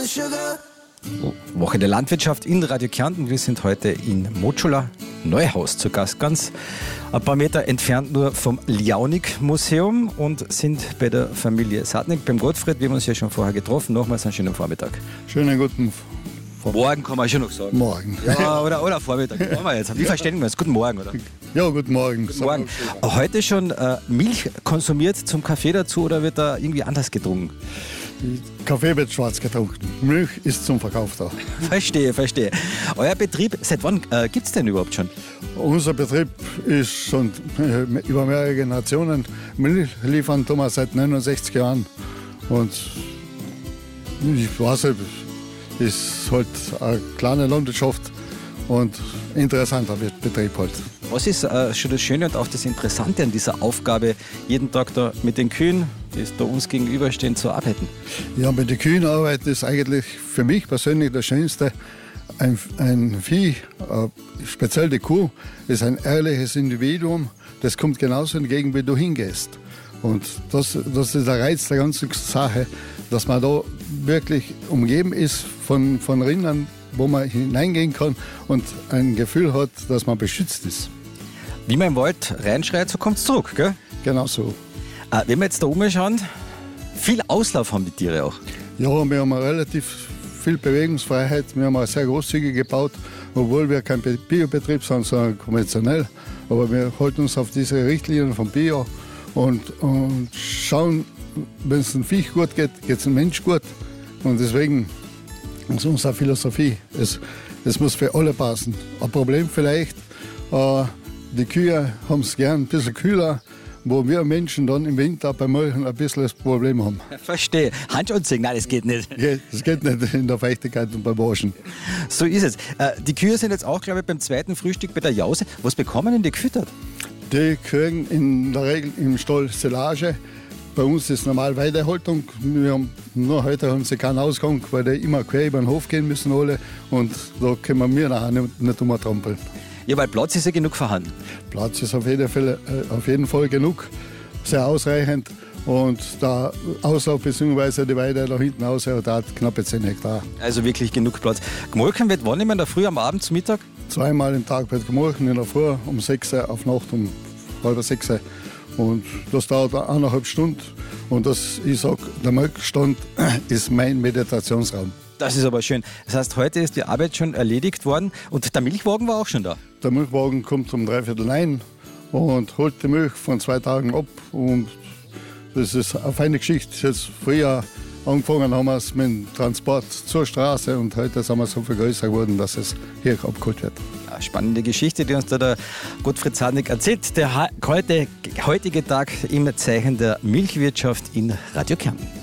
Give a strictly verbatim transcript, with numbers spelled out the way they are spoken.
Woche der Landwirtschaft in Radio Kärnten. Wir sind heute in Motschula Neuhaus zu Gast, ganz ein paar Meter entfernt nur vom Liaunik-Museum und sind bei der Familie Sadnik, beim Gottfried. Wir haben uns ja schon vorher getroffen. Nochmals einen schönen Vormittag. Schönen guten Vormittag. Morgen kann man schon noch sagen. Morgen. Ja, oder, oder Vormittag. Wir jetzt. Wie verstehen wir es? Guten Morgen, oder? Ja, guten Morgen. Guten Morgen. Heute schon äh, Milch konsumiert zum Kaffee dazu oder wird da irgendwie anders getrunken? Kaffee wird schwarz getrunken. Milch ist zum Verkauf da. Verstehe, verstehe. Euer Betrieb, seit wann äh, gibt es denn überhaupt schon? Unser Betrieb ist schon äh, über mehrere Generationen. Milch liefern tun wir seit neunundsechzig Jahren. Und ich weiß nicht, ist halt eine kleine Landwirtschaft und interessanter Betrieb halt. Was ist äh, schon das Schöne und auch das Interessante an dieser Aufgabe, jeden Tag da mit den Kühen, die da uns gegenüberstehen, zu arbeiten? Ja, mit den Kühen arbeiten ist eigentlich für mich persönlich das Schönste. Ein, ein Vieh, äh, speziell die Kuh, ist ein ehrliches Individuum. Das kommt genauso entgegen, wie du hingehst. Und das, das ist der Reiz der ganzen Sache, dass man da wirklich umgeben ist von, von Rindern, wo man hineingehen kann und ein Gefühl hat, dass man beschützt ist. Wie man im Wald reinschreit, so kommt es zurück, gell? Genau so. Äh, wenn wir jetzt da umschauen, viel Auslauf haben die Tiere auch. Ja, wir haben relativ viel Bewegungsfreiheit. Wir haben auch sehr großzügig gebaut, obwohl wir kein Biobetrieb sind, sondern konventionell. Aber wir halten uns auf diese Richtlinien von Bio und, und schauen, wenn es dem Viech gut geht, geht es dem Mensch gut. Und deswegen ist unsere Philosophie, es, es muss für alle passen. Ein Problem vielleicht, äh, die Kühe haben es gern ein bisschen kühler, wo wir Menschen dann im Winter beim Molchen ein bisschen das Problem haben. Verstehe. Handschuhe anziehen, nein, das geht nicht. Das geht nicht in der Feuchtigkeit und beim Waschen. So ist es. Äh, die Kühe sind jetzt auch, glaube ich, beim zweiten Frühstück bei der Jause. Was bekommen denn die gefüttert? Die kriegen in der Regel im Stall Silage. Bei uns ist normal Weidehaltung. Wir haben, nur heute haben sie keinen Ausgang, weil die immer quer über den Hof gehen müssen alle. Und da können wir nachher nicht, nicht umtrampeln. Ja, weil Platz ist ja genug vorhanden. Platz ist auf jeden Fall, äh, auf jeden Fall genug, sehr ausreichend. Und der Auslauf bzw. die Weide da hinten aus hat knappe zehn Hektar. Also wirklich genug Platz. Gemolken wird wann immer? In der Früh, am Abend, zum Mittag? Zweimal im Tag wird gemolken, in der Früh um sechs, auf Nacht um halb sechs. Und das dauert eineinhalb Stunden. Und das, ich sage, der Melkstand ist mein Meditationsraum. Das ist aber schön. Das heißt, heute ist die Arbeit schon erledigt worden und der Milchwagen war auch schon da? Der Milchwagen kommt um dreiviertel neun und holt die Milch von zwei Tagen ab. Und das ist eine feine Geschichte. Jetzt früher angefangen haben wir es mit dem Transport zur Straße und heute sind wir so viel größer geworden, dass es hier abgeholt wird. Ja, spannende Geschichte, die uns da der Gottfried Sadnik erzählt. Der heute, heutige Tag im Zeichen der Milchwirtschaft in Radio Kärnten.